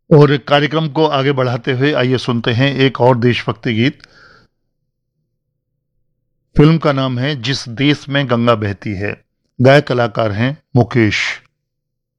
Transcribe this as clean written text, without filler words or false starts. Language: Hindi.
और कार्यक्रम को आगे बढ़ाते हुए आइए सुनते हैं एक और देशभक्ति गीत। फिल्म का नाम है जिस देश में गंगा बहती है। गायक कलाकार हैं मुकेश।